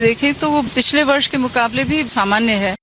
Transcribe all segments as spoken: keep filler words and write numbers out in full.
देखें तो वो पिछले वर्ष के मुकाबले भी सामान्य है।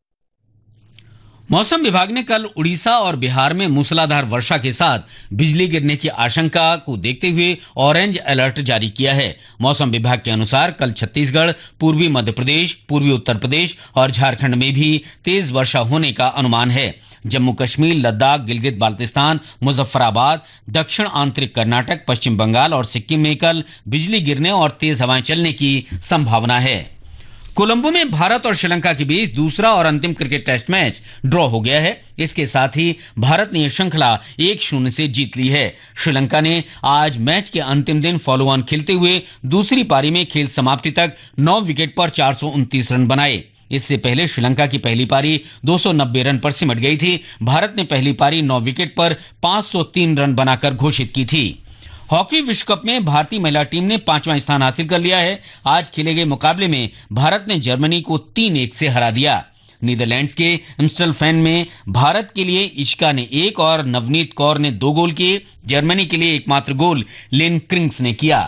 मौसम विभाग ने कल उड़ीसा और बिहार में मूसलाधार वर्षा के साथ बिजली गिरने की आशंका को देखते हुए ऑरेंज अलर्ट जारी किया है। मौसम विभाग के अनुसार कल छत्तीसगढ़, पूर्वी मध्य प्रदेश, पूर्वी उत्तर प्रदेश और झारखंड में भी तेज वर्षा होने का अनुमान है। जम्मू कश्मीर, लद्दाख, गिलगित बाल्तिस्तान, मुजफ्फराबाद, दक्षिण आंतरिक कर्नाटक, पश्चिम बंगाल और सिक्किम में कल बिजली गिरने और तेज हवाएं चलने की संभावना है। कोलंबो में भारत और श्रीलंका के बीच दूसरा और अंतिम क्रिकेट टेस्ट मैच ड्रॉ हो गया है। इसके साथ ही भारत ने यह श्रृंखला एक शून्य से जीत ली है। श्रीलंका ने आज मैच के अंतिम दिन फॉलो ऑन खेलते हुए दूसरी पारी में खेल समाप्ति तक नौ विकेट पर चार सौ उनतीस रन बनाए। इससे पहले श्रीलंका की पहली पारी दो सौ नब्बे रन पर सिमट गई थी। भारत ने पहली पारी नौ विकेट पर पांच सौ तीन रन बनाकर घोषित की थी। हॉकी विश्व कप में भारतीय महिला टीम ने पांचवां स्थान हासिल कर लिया है। आज खेले गए मुकाबले में भारत ने जर्मनी को तीन एक से हरा दिया। नीदरलैंड्स के एम्स्टलफेन में भारत के लिए इश्का ने एक और नवनीत कौर ने दो गोल किए। जर्मनी के लिए एकमात्र गोल लेन क्रिंग्स ने किया।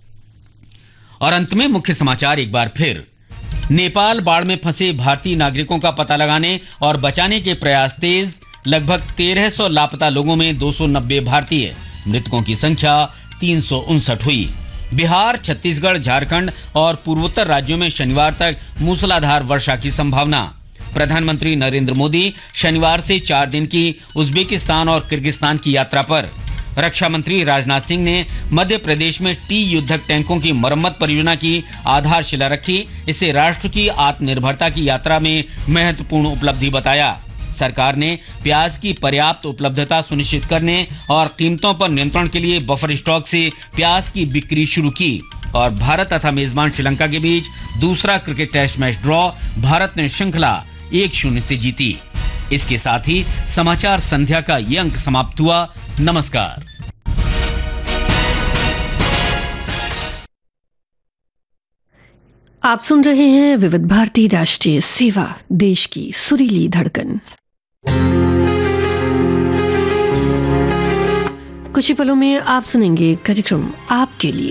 और अंत में मुख्य समाचार एक बार फिर। नेपाल बाढ़ में फंसे भारतीय नागरिकों का पता लगाने और बचाने के प्रयास तेज। लगभग तेरह सौ लापता लोगों में दो सौ नब्बे भारतीय। मृतकों की संख्या तीन सौ उनसठ हुई। बिहार, छत्तीसगढ़, झारखंड और पूर्वोत्तर राज्यों में शनिवार तक मूसलाधार वर्षा की संभावना। प्रधानमंत्री नरेंद्र मोदी शनिवार से चार दिन की उज्बेकिस्तान और किर्गिस्तान की यात्रा पर। रक्षा मंत्री राजनाथ सिंह ने मध्य प्रदेश में टी युद्धक टैंकों की मरम्मत परियोजना की आधारशिला रखी। इसे राष्ट्र की आत्मनिर्भरता की यात्रा में महत्वपूर्ण उपलब्धि बताया। सरकार ने प्याज की पर्याप्त उपलब्धता सुनिश्चित करने और कीमतों पर नियंत्रण के लिए बफर स्टॉक से प्याज की बिक्री शुरू की। और भारत तथा मेजबान श्रीलंका के बीच दूसरा cricket test match draw. Bharat ने श्रृंखला एक शून्य से जीती। इसके साथ ही समाचार संध्या का ये अंक समाप्त हुआ। नमस्कार। आप सुन रहे हैं विविध भारती राष्ट्रीय सेवा, देश की सुरीली धड़कन। कुछ ही पलों में आप सुनेंगे कार्यक्रम आपके लिए।